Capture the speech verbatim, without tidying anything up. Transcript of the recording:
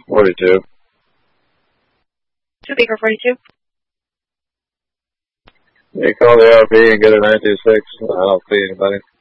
forty-two. Two Baker forty-two. You call the R P and get a nine two six. I don't see anybody.